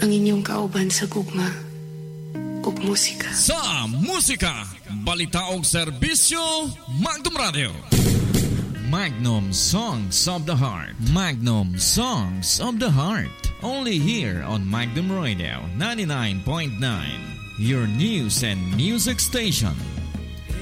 ang inyong kauban sa gugma ug musika. Sa musika, balita og serbisyo, Magnum Radio. Magnum Songs of the Heart. Magnum Songs of the Heart. Only here on Magnum Radio 99.9. Your news and music station.